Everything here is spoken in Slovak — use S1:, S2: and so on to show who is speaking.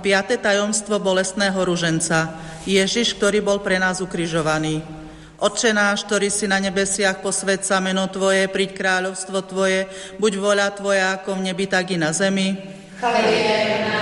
S1: 5. tajomstvo bolestného ruženca. Ježiš, ktorý bol pre nás ukrižovaný. Otče náš, ktorý si na nebesiach, posväť sa meno Tvoje, príď kráľovstvo Tvoje, buď vôľa Tvoja ako v nebi, tak i na zemi.